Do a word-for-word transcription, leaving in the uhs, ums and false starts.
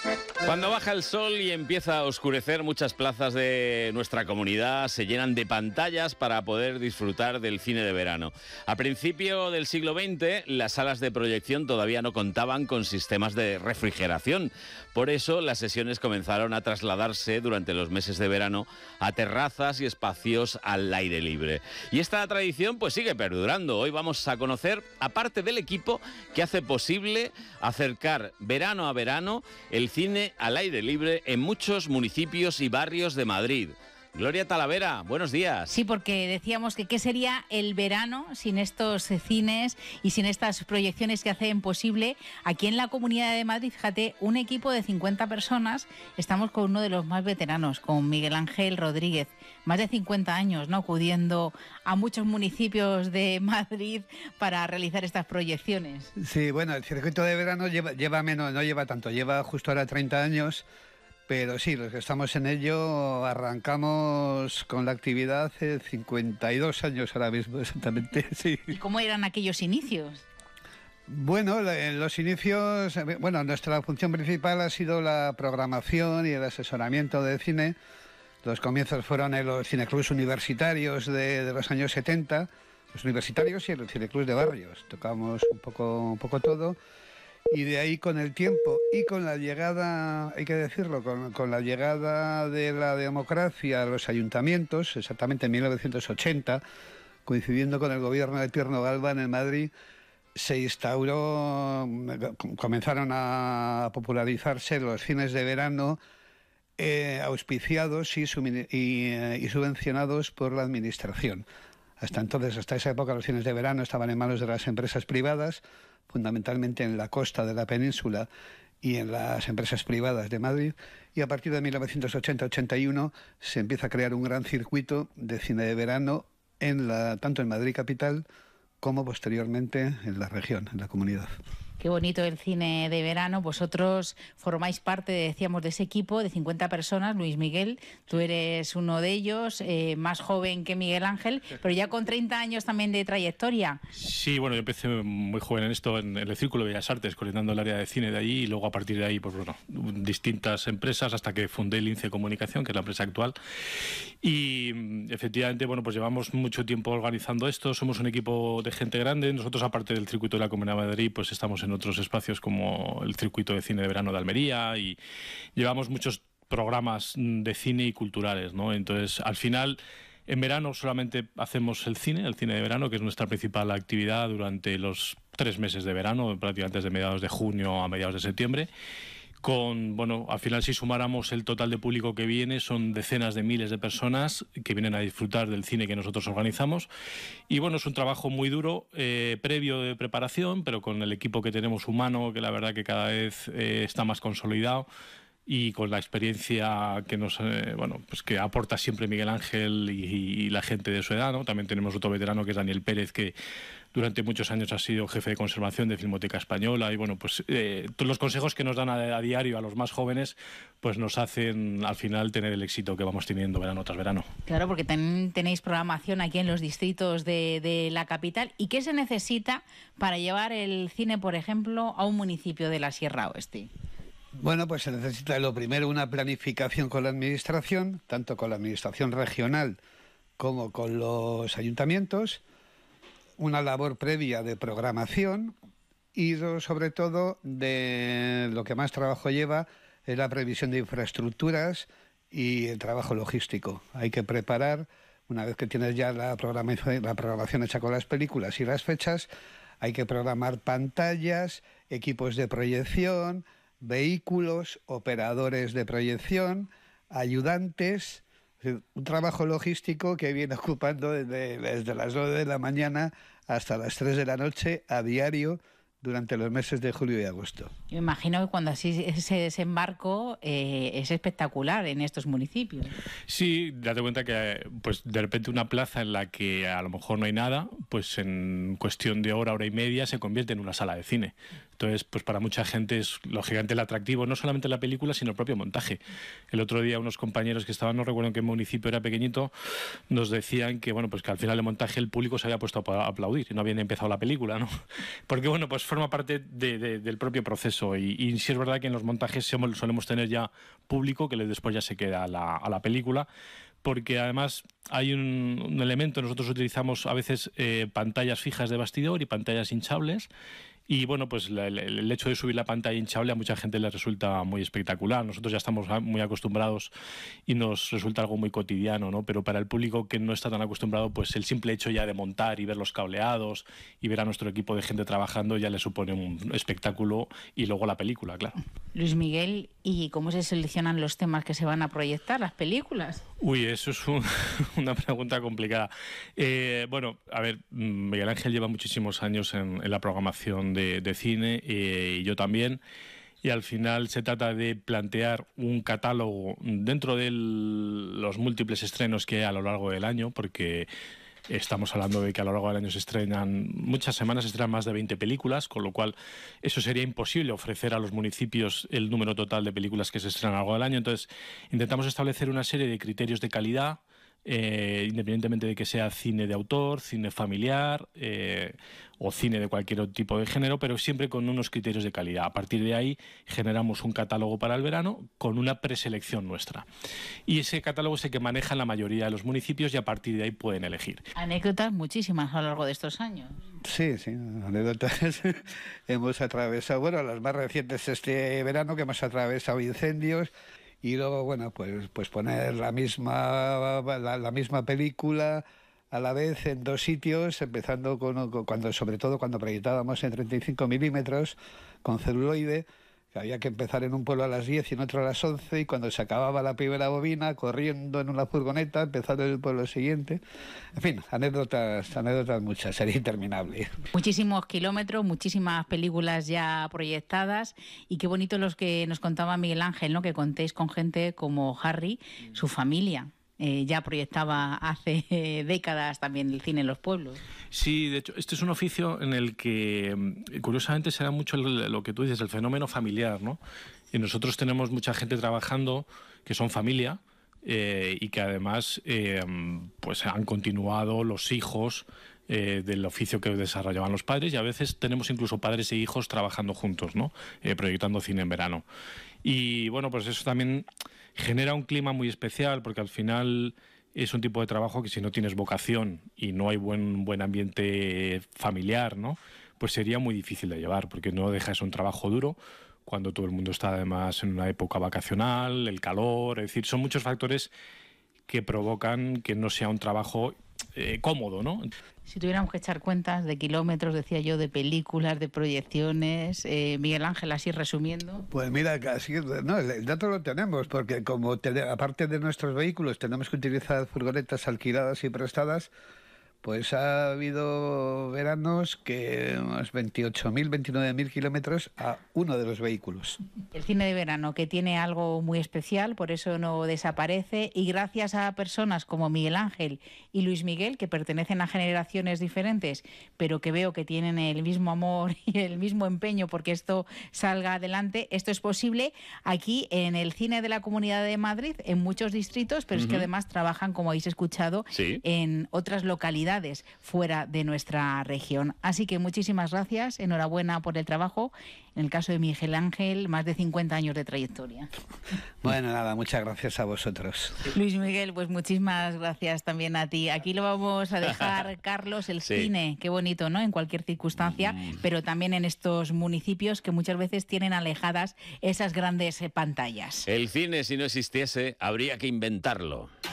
Cuando baja el sol y empieza a oscurecer, muchas plazas de nuestra comunidad se llenan de pantallas para poder disfrutar del cine de verano. A principio del siglo veinte, las salas de proyección todavía no contaban con sistemas de refrigeración. Por eso, las sesiones comenzaron a trasladarse durante los meses de verano a terrazas y espacios al aire libre. Y esta tradición pues sigue perdurando. Hoy vamos a conocer a parte del equipo que hace posible acercar verano a verano el cine al aire libre en muchos municipios y barrios de Madrid. Gloria Talavera, buenos días. Sí, porque decíamos que qué sería el verano sin estos cines y sin estas proyecciones que hacen posible. Aquí en la Comunidad de Madrid, fíjate, un equipo de cincuenta personas, estamos con uno de los más veteranos, con Miguel Ángel Rodríguez, más de cincuenta años, ¿no?, acudiendo a muchos municipios de Madrid para realizar estas proyecciones. Sí, bueno, el circuito de verano lleva, lleva menos, no lleva tanto, lleva justo ahora treinta años. Pero sí, los que estamos en ello arrancamos con la actividad hace cincuenta y dos años ahora mismo, exactamente, sí. ¿Y cómo eran aquellos inicios? Bueno, en los inicios, bueno, nuestra función principal ha sido la programación y el asesoramiento de cine. Los comienzos fueron en los cineclubs universitarios de, de los años setenta, los universitarios y en los cineclubs de barrios. Tocamos un poco, un poco todo. Y de ahí, con el tiempo y con la llegada, hay que decirlo, con, con la llegada de la democracia a los ayuntamientos, exactamente en mil novecientos ochenta, coincidiendo con el gobierno de Tierno Galván en Madrid, se instauró, comenzaron a popularizarse los cines de verano eh, auspiciados y, y, y subvencionados por la administración. Hasta entonces, hasta esa época, los cines de verano estaban en manos de las empresas privadas, fundamentalmente en la costa de la península y en las empresas privadas de Madrid, y a partir de mil novecientos ochenta ochenta y uno se empieza a crear un gran circuito de cine de verano en la, tanto en Madrid capital como posteriormente en la región, en la comunidad. Qué bonito el cine de verano. Vosotros formáis parte, decíamos, de ese equipo de cincuenta personas. Luis Miguel, tú eres uno de ellos, eh, más joven que Miguel Ángel, pero ya con treinta años también de trayectoria. Sí, bueno, yo empecé muy joven en esto, en el Círculo de Bellas Artes, coordinando el área de cine de allí, y luego a partir de ahí, pues bueno, distintas empresas, hasta que fundé el Lince Comunicación, que es la empresa actual. Y efectivamente, bueno, pues llevamos mucho tiempo organizando esto, somos un equipo de gente grande. Nosotros, aparte del circuito de la Comunidad de Madrid, pues estamos en otros espacios como el circuito de cine de verano de Almería, y llevamos muchos programas de cine y culturales, ¿no? Entonces, al final, en verano solamente hacemos el cine, el cine de verano, que es nuestra principal actividad durante los tres meses de verano, prácticamente desde mediados de junio a mediados de septiembre. Con, bueno, al final, si sumáramos el total de público que viene, son decenas de miles de personas que vienen a disfrutar del cine que nosotros organizamos. Y bueno, es un trabajo muy duro, eh, previo de preparación, pero con el equipo que tenemos humano, que la verdad que cada vez eh, está más consolidado, y con la experiencia que nos eh, bueno, pues que aporta siempre Miguel Ángel y, y la gente de su edad, ¿no? También tenemos otro veterano, que es Daniel Pérez, que durante muchos años ha sido jefe de conservación de Filmoteca Española, y bueno, pues eh, todos los consejos que nos dan a, a diario a los más jóvenes, pues nos hacen al final tener el éxito que vamos teniendo verano tras verano. Claro, porque ten, tenéis programación aquí en los distritos de, de la capital. ¿Y qué se necesita para llevar el cine, por ejemplo, a un municipio de la Sierra Oeste? Bueno, pues se necesita, lo primero, una planificación con la administración, tanto con la administración regional como con los ayuntamientos, una labor previa de programación y, sobre todo, de lo que más trabajo lleva es la previsión de infraestructuras y el trabajo logístico. Hay que preparar, una vez que tienes ya la programación, la programación hecha con las películas y las fechas, hay que programar pantallas, equipos de proyección, vehículos, operadores de proyección, ayudantes, un trabajo logístico que viene ocupando desde, desde las nueve de la mañana hasta las tres de la noche a diario durante los meses de julio y agosto. Yo imagino que cuando así ese desembarco eh, es espectacular en estos municipios. Sí, date cuenta que pues de repente una plaza en la que a lo mejor no hay nada, pues en cuestión de hora, hora y media se convierte en una sala de cine. Entonces, pues para mucha gente es lógicamente el atractivo, no solamente la película, sino el propio montaje. El otro día unos compañeros que estaban, no recuerdo en qué municipio era pequeñito, nos decían que, bueno, pues que al final del montaje el público se había puesto a aplaudir y no habían empezado la película, ¿no? Porque, bueno, pues forma parte de, de, del propio proceso y, y sí es verdad que en los montajes solemos tener ya público que después ya se queda a la, a la película, porque además hay un, un elemento, nosotros utilizamos a veces eh, pantallas fijas de bastidor y pantallas hinchables. Y bueno, pues la, el, el hecho de subir la pantalla hinchable a mucha gente le resulta muy espectacular. Nosotros ya estamos muy acostumbrados y nos resulta algo muy cotidiano, ¿no? Pero para el público que no está tan acostumbrado, pues el simple hecho ya de montar y ver los cableados y ver a nuestro equipo de gente trabajando ya le supone un espectáculo y luego la película, claro. Luis Miguel, ¿y cómo se seleccionan los temas que se van a proyectar, las películas? Uy, eso es un, una pregunta complicada. Eh, bueno, a ver, Miguel Ángel lleva muchísimos años en, en la programación de, de cine eh, y yo también. Y al final se trata de plantear un catálogo dentro de los múltiples estrenos que hay a lo largo del año, porque estamos hablando de que a lo largo del año se estrenan, muchas semanas se estrenan más de veinte películas, con lo cual eso sería imposible ofrecer a los municipios el número total de películas que se estrenan a lo largo del año. Entonces intentamos establecer una serie de criterios de calidad, eh, independientemente de que sea cine de autor, cine familiar eh, o cine de cualquier otro tipo de género, pero siempre con unos criterios de calidad. A partir de ahí generamos un catálogo para el verano con una preselección nuestra. Y ese catálogo es el que manejan la mayoría de los municipios y a partir de ahí pueden elegir. Anécdotas muchísimas a lo largo de estos años. Sí, sí, anécdotas. Hemos atravesado, bueno, las más recientes este verano, que hemos atravesado incendios. Y luego, bueno, pues, pues poner la misma, la, la misma película a la vez en dos sitios, empezando con, con cuando, sobre todo cuando proyectábamos en treinta y cinco milímetros con celuloide, que había que empezar en un pueblo a las diez y en otro a las once, y cuando se acababa la primera bobina, corriendo en una furgoneta, empezando en el pueblo siguiente. En fin, anécdotas, anécdotas muchas, sería interminable. Muchísimos kilómetros, muchísimas películas ya proyectadas, y qué bonito los que nos contaba Miguel Ángel, ¿no? Que contéis con gente como Harry, su familia. Eh, ya proyectaba hace eh, décadas también el cine en los pueblos. Sí, de hecho, este es un oficio en el que, curiosamente, se da mucho el, lo que tú dices, el fenómeno familiar, ¿no? Y nosotros tenemos mucha gente trabajando que son familia eh, y que además eh, pues han continuado los hijos eh, del oficio que desarrollaban los padres, y a veces tenemos incluso padres e hijos trabajando juntos, ¿no? Eh, proyectando cine en verano. Y bueno, pues eso también genera un clima muy especial, porque al final es un tipo de trabajo que si no tienes vocación y no hay buen, buen ambiente familiar, ¿no? Pues sería muy difícil de llevar, porque no deja de ser un trabajo duro cuando todo el mundo está además en una época vacacional, el calor, es decir, son muchos factores que provocan que no sea un trabajo eh, cómodo, ¿no? Si tuviéramos que echar cuentas de kilómetros, decía yo, de películas, de proyecciones, eh, Miguel Ángel, así resumiendo. Pues mira, casi, no, el dato lo tenemos, porque como te, aparte de nuestros vehículos tenemos que utilizar furgonetas alquiladas y prestadas, pues ha habido veranos que unos veintiocho mil, veintinueve mil kilómetros a uno de los vehículos. El cine de verano, que tiene algo muy especial, por eso no desaparece, y gracias a personas como Miguel Ángel y Luis Miguel, que pertenecen a generaciones diferentes, pero que veo que tienen el mismo amor y el mismo empeño porque esto salga adelante, esto es posible aquí en el cine de la Comunidad de Madrid, en muchos distritos, pero uh-huh. es que además trabajan, como habéis escuchado, ¿sí? en otras localidades fuera de nuestra región. Así que muchísimas gracias, enhorabuena por el trabajo. En el caso de Miguel Ángel, más de cincuenta años de trayectoria. Bueno, nada, muchas gracias a vosotros. Luis Miguel, pues muchísimas gracias también a ti. Aquí lo vamos a dejar, Carlos, el sí. cine, qué bonito, ¿no? En cualquier circunstancia, mm. pero también en estos municipios que muchas veces tienen alejadas esas grandes pantallas. El cine, si no existiese, habría que inventarlo.